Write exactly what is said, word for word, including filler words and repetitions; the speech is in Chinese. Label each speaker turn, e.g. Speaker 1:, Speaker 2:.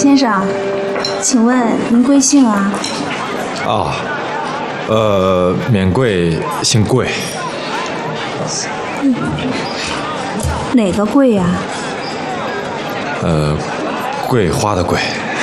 Speaker 1: 先生，请问您贵姓啊？
Speaker 2: 啊，呃，免贵，姓桂。
Speaker 1: 嗯，哪个桂呀？
Speaker 2: 呃，桂花的桂。